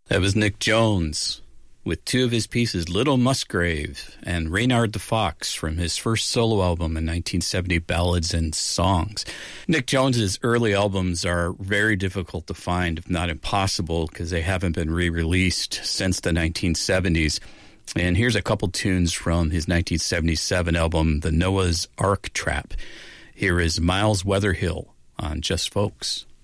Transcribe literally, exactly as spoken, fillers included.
That was Nick Jones with two of his pieces, Little Musgrave and Reynard the Fox, from his first solo album in nineteen seventy, Ballads and Songs. Nick Jones's early albums are very difficult to find, if not impossible, because they haven't been re-released since the nineteen seventies. And here's a couple tunes from his nineteen seventy-seven album, The Noah's Ark Trap. Here is Miles Weatherhill on Just Folks.